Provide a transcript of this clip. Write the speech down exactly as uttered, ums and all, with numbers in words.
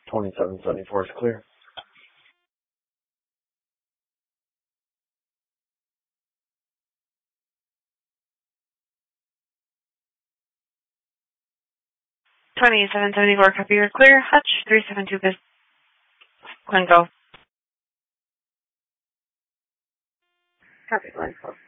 twenty-seven seventy-four is clear. twenty-seven seventy-four, copy, you're clear. Hutch, three seven two, Glencoe. Copy, Glencoe.